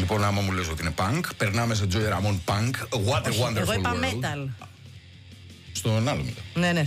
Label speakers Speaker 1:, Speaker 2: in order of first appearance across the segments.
Speaker 1: Λοιπόν, άμα μου λες ότι είναι punk, περνάμε σε Joy Ramone Punk. What a wonderful
Speaker 2: Εγώ είπα
Speaker 1: world.
Speaker 2: metal.
Speaker 1: Στον άλλο μετά.
Speaker 2: Ναι.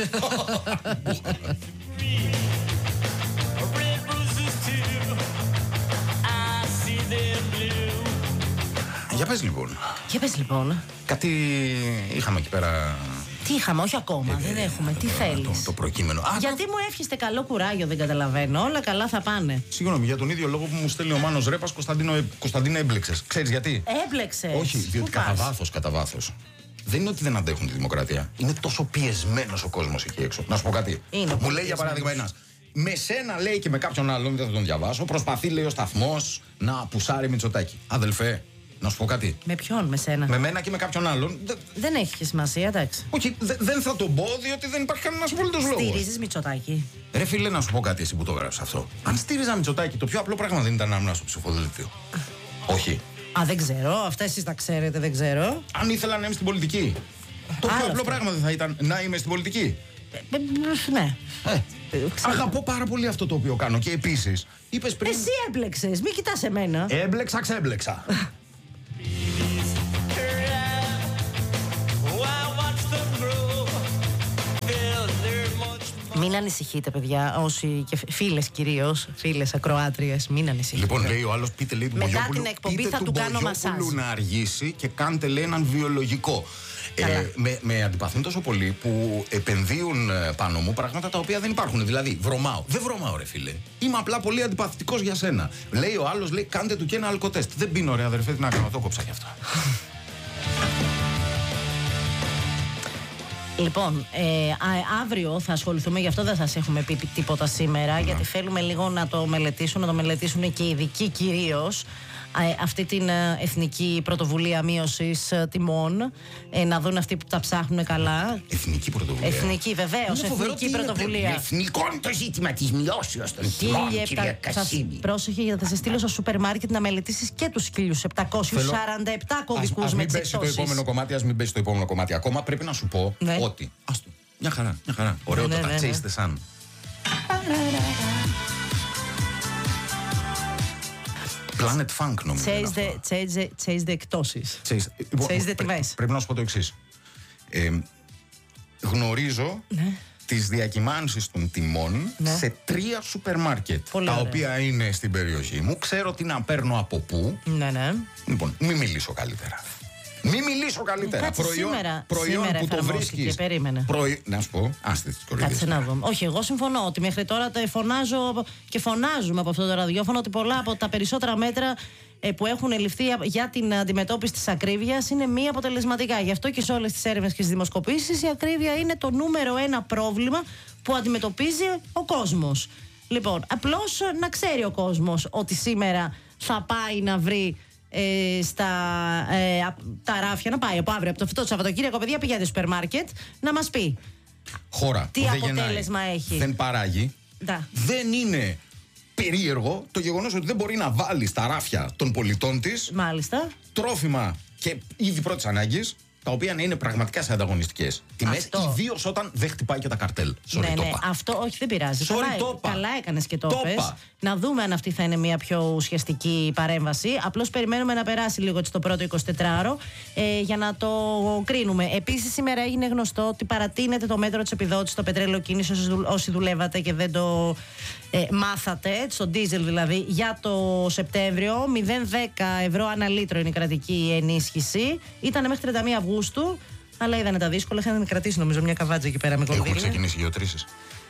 Speaker 1: Για πες λοιπόν.
Speaker 2: Για πες λοιπόν.
Speaker 1: Κάτι είχαμε εκεί πέρα.
Speaker 2: Τι είχαμε, όχι ακόμα, δεν έχουμε. Τι θέλεις?
Speaker 1: Το προκείμενο.
Speaker 2: Γιατί μου εύχεστε καλό κουράγιο, δεν καταλαβαίνω. Όλα καλά θα πάνε.
Speaker 1: Συγγνώμη, για τον ίδιο λόγο που μου στέλνει ο Μάνος Ρέπας, Κωνσταντίνο, έμπλεξες. Ξέρεις γιατί?
Speaker 2: Έμπλεξες.
Speaker 1: Όχι, διότι κατά βάθος. Δεν είναι ότι δεν αντέχουν τη δημοκρατία. Είναι τόσο πιεσμένος ο κόσμος εκεί έξω. Να σου πω κάτι. Μου λέει για παράδειγμα ένας. Με σένα λέει και με κάποιον άλλον, δεν θα τον διαβάσω, προσπαθεί λέει ο σταθμός να πουσάρει Μητσοτάκη. Αδελφέ, να σου πω κάτι.
Speaker 2: Με ποιον, με σένα?
Speaker 1: Με μένα και με κάποιον άλλον.
Speaker 2: Δεν έχει σημασία, εντάξει.
Speaker 1: Όχι, δεν θα τον πω, διότι δεν υπάρχει κανένας απολύτως λόγος.
Speaker 2: Στηρίζεις Μητσοτάκη?
Speaker 1: Ρε φίλε, να σου πω κάτι, εσύ που το έγραψες αυτό. Αν στήριζα Μητσοτάκη, το πιο απλό πράγμα δεν ήταν να ήμουν στο ψηφοδέλτιο. Όχι.
Speaker 2: Α, δεν ξέρω. Αυτά εσείς τα ξέρετε, δεν ξέρω.
Speaker 1: Αν ήθελα να είμαι στην πολιτική. Το πιο απλό πράγμα δεν θα ήταν να είμαι στην πολιτική.
Speaker 2: Ναι.
Speaker 1: Αγαπώ πάρα πολύ αυτό το οποίο κάνω. Και επίσης, είπες πριν.
Speaker 2: Εσύ έμπλεξες, μην κοιτάς εμένα.
Speaker 1: Έμπλεξα, ξέμπλεξα.
Speaker 2: Μην ανησυχείτε, παιδιά, όσοι και φίλες κυρίως, φίλες ακροάτριες, μην ανησυχείτε.
Speaker 1: Λοιπόν, λέει ο άλλος, πείτε λέει του
Speaker 2: μετά
Speaker 1: Μπογιόπουλου,
Speaker 2: την εκπομπή θα του κάνω μασάζ.
Speaker 1: Να αργήσει και κάντε λέει έναν βιολογικό. Με αντιπαθούν τόσο πολύ που επενδύουν πάνω μου πράγματα τα οποία δεν υπάρχουν. Δηλαδή, βρωμάω. Δεν βρωμάω, ρε φίλε. Είμαι απλά πολύ αντιπαθητικός για σένα. Λέει ο άλλος, λέει, κάντε του και ένα αλκοτέστ. Δεν πίνω, ρε αδερφέ, τι να κάνω, το κόψα γι' αυτό.
Speaker 2: Λοιπόν, αύριο θα ασχοληθούμε, γι' αυτό δεν σας έχουμε πει τίποτα σήμερα, γιατί θέλουμε λίγο να το μελετήσουν και οι ειδικοί κυρίως αυτή την εθνική πρωτοβουλία μείωσης τιμών, να δουν αυτοί που τα ψάχνουν καλά.
Speaker 1: Εθνική πρωτοβουλία.
Speaker 2: Εθνική, βεβαίως, εθνική πρωτοβουλία.
Speaker 1: Εθνικό είναι το ζήτημα της μειώσεως των τιμών, κυρία Κασίμη.
Speaker 2: Πρόσεχε, γιατί θα σε στείλω στο σούπερ μάρκετ να μελετήσεις και τους 1747 κωδικούς με τις εξώσεις.
Speaker 1: Ας μην πέσει το επόμενο κομμάτι ακόμα. Πρέπει να σου πω ότι. Άστο. Μια χαρά. Ωραίο το Chase the Sun. Planet Funk νομίζω.
Speaker 2: Chase the εκτόσεις. Chase the τιμές.
Speaker 1: Πρέπει να σου πω το εξής. Γνωρίζω τις διακυμάνσεις των τιμών σε 3 σούπερ μάρκετ, τα οποία είναι στην περιοχή μου. Ξέρω τι να παίρνω από πού.
Speaker 2: Ναι.
Speaker 1: Λοιπόν, μην μιλήσω καλύτερα. Προϊόν που το βρίσκεις.
Speaker 2: Περίμενε.
Speaker 1: Να σου πω, άστε τις κορυδίες.
Speaker 2: Κάτσε να δω. Όχι, εγώ συμφωνώ ότι μέχρι τώρα φωνάζω και φωνάζουμε από αυτό το ραδιόφωνο ότι πολλά από τα περισσότερα μέτρα που έχουν ληφθεί για την αντιμετώπιση της ακρίβειας είναι μη αποτελεσματικά. Γι' αυτό και σε όλες τις έρευνες και στις δημοσκοπήσεις η ακρίβεια είναι το νούμερο 1 πρόβλημα που αντιμετωπίζει ο κόσμος. Λοιπόν, απλώς να ξέρει ο κόσμος ότι σήμερα θα πάει να βρει τα ράφια, να πάει από αύριο, από αυτό το Σαββατοκύριακο, παιδιά, πηγαίνετε στο σούπερ μάρκετ να μας πει
Speaker 1: χώρα
Speaker 2: τι αποτέλεσμα έχει.
Speaker 1: Δεν παράγει. Δεν είναι περίεργο το γεγονός ότι δεν μπορεί να βάλει στα ράφια των πολιτών της τρόφιμα και είδη πρώτης ανάγκης, τα οποία να είναι πραγματικά σε ανταγωνιστικές τιμές, ιδίως όταν δεν χτυπάει και τα καρτέλ.
Speaker 2: Ναι, αυτό όχι, δεν πειράζει. Καλά έκανες και το πες. Να δούμε αν αυτή θα είναι μια πιο ουσιαστική παρέμβαση. Απλώς περιμένουμε να περάσει λίγο το πρώτο 24ωρο για να το κρίνουμε. Επίσης, σήμερα έγινε γνωστό ότι παρατείνεται το μέτρο της επιδότησης στο πετρέλαιο κίνησης όσοι δουλεύατε και δεν το μάθατε, στο ντίζελ δηλαδή, για το Σεπτέμβριο. 0,10 ευρώ ανά λίτρο είναι η κρατική ενίσχυση. Ήταν μέχρι 31 Αυγούστου, αλλά είδανε τα δύσκολα. Είχαν κρατήσει νομίζω μια καβάτζα εκεί πέρα με κονδύλια.
Speaker 1: Έχουν ξεκινήσει γεωτρήσεις.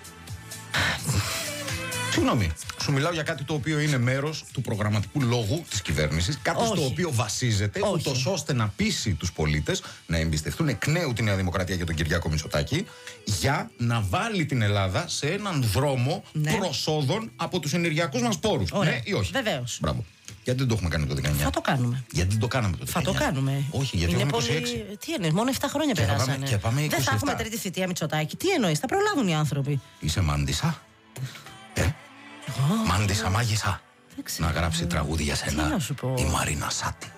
Speaker 1: Συγγνώμη, σου μιλάω για κάτι το οποίο είναι μέρος του προγραμματικού λόγου της κυβέρνησης. Κάτι στο οποίο βασίζεται, ούτως ώστε να πείσει τους πολίτες να εμπιστευτούν εκ νέου τη Νέα Δημοκρατία και τον Κυριάκο Μητσοτάκη, για να βάλει την Ελλάδα σε έναν δρόμο προσόδων από τους ενεργειακούς μας πόρους. Ναι ή όχι?
Speaker 2: Βεβαίως.
Speaker 1: Μπράβο. Γιατί δεν το έχουμε κάνει το 19?
Speaker 2: Θα το κάνουμε.
Speaker 1: Γιατί δεν το κάναμε το 19?
Speaker 2: Θα το κάνουμε.
Speaker 1: Όχι, γιατί έχουμε 26.
Speaker 2: Τι εννοείς, μόνο 7 χρόνια περάσανε.
Speaker 1: Και πάμε 27.
Speaker 2: Δεν θα έχουμε τρίτη θητεία Μητσοτάκη. Τι εννοείς, θα προλάβουν οι άνθρωποι.
Speaker 1: Είσαι μάντισσα? Μάντισσα μάγισσα. Να γράψει τραγούδι για σένα η Μαρίνα Σάτι.